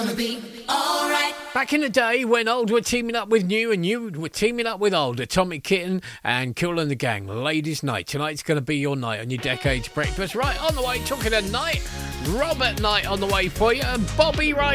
Back in the day when old were teaming up with new and new were teaming up with old, Atomic Kitten and Kool and the Gang, Ladies' Night. Tonight's going to be your night on your Decades Breakfast. Right, on the way, talking at night, Robert Knight on the way for you, and Bobby Wright.